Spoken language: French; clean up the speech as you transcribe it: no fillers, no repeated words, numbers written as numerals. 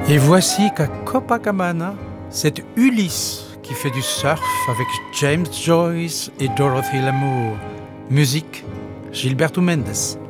Et voici qu'à Copacabana, c'est Ulysse qui fait du surf avec James Joyce et Dorothy Lamour. Musique, Gilberto Mendes.